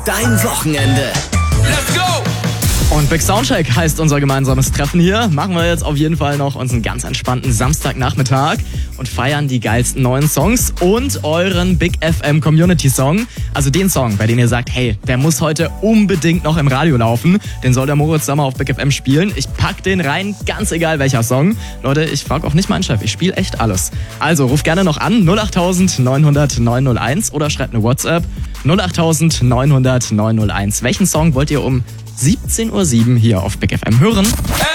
Dein Wochenende. Let's go! Und Big Soundcheck heißt unser gemeinsames Treffen hier. Machen wir jetzt auf jeden Fall noch uns einen ganz entspannten Samstagnachmittag und feiern die geilsten neuen Songs und euren Big FM Community Song. Also den Song, bei dem ihr sagt, hey, der muss heute unbedingt noch im Radio laufen. Den soll der Moritz Sommer auf Big FM spielen. Ich pack den rein, ganz egal welcher Song. Leute, ich frag auch nicht meinen Chef, ich spiele echt alles. Also ruf gerne noch an, 08000 900 901 oder schreibt eine WhatsApp 08000 900 901. Welchen Song wollt ihr um 17:07 Uhr hier auf Big FM hören?